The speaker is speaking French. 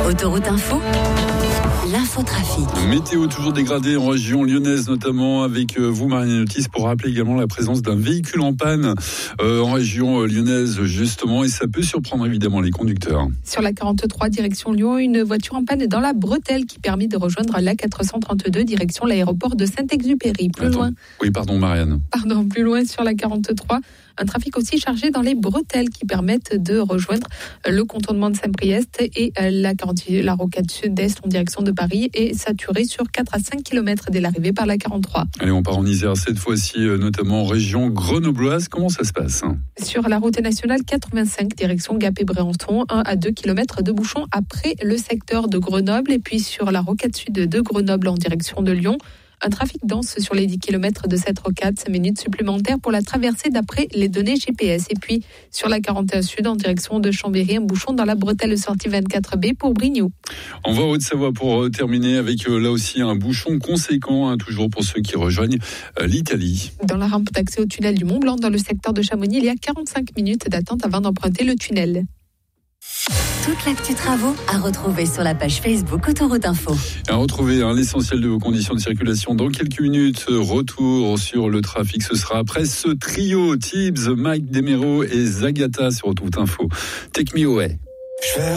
Autoroute Info, l'infotrafic. Météo toujours dégradée en région lyonnaise, notamment avec vous, Marianne Otis, pour rappeler également la présence d'un véhicule en panne en région lyonnaise, justement, et ça peut surprendre évidemment les conducteurs. Sur la 43, direction Lyon, une voiture en panne est dans la bretelle qui permet de rejoindre la 432, direction l'aéroport de Saint-Exupéry. Plus loin, Marianne. Plus loin sur la 43, un trafic aussi chargé dans les bretelles qui permettent de rejoindre le contournement de Saint-Priest et la rocade sud-est en direction de Paris est saturée sur 4 à 5 km dès l'arrivée par la 43. Allez, on part en Isère cette fois-ci, notamment en région grenobloise. Comment ça se passe ? Sur la route nationale 85, direction Gap et Bréançon, 1 à 2 km de bouchons après le secteur de Grenoble. Et puis sur la rocade sud de Grenoble en direction de Lyon, un trafic dense sur les 10 km de cette rocade, 5 minutes supplémentaires pour la traversée d'après les données GPS. Et puis sur la 41 sud en direction de Chambéry, un bouchon dans la bretelle sortie 24B pour Brignoud. On va en Haute-Savoie pour terminer avec là aussi un bouchon conséquent, toujours pour ceux qui rejoignent l'Italie. Dans la rampe d'accès au tunnel du Mont-Blanc, dans le secteur de Chamonix, il y a 45 minutes d'attente avant d'emprunter le tunnel. Toute l'actu travaux à retrouver sur la page Facebook Autoroute Info. À retrouver l'essentiel de vos conditions de circulation dans quelques minutes. Retour sur le trafic, ce sera après ce trio Tibbs, Mike Demero et Zagata sur Autoroute Info. Take me away.